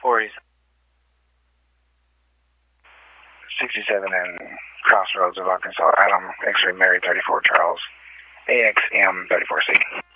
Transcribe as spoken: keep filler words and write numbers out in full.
Corey's sixty-seven and Crossroads of Arkansas. Adam, X-ray Mary thirty-four Charles. A X M thirty-four C.